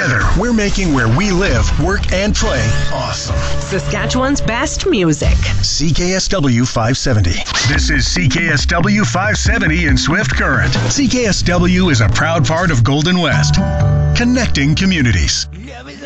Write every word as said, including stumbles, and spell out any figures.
Together, we're making where we live, work, and play awesome. Saskatchewan's best music. C K S W five seventy. This is C K S W five seventy in Swift Current. C K S W is a proud part of Golden West, connecting communities.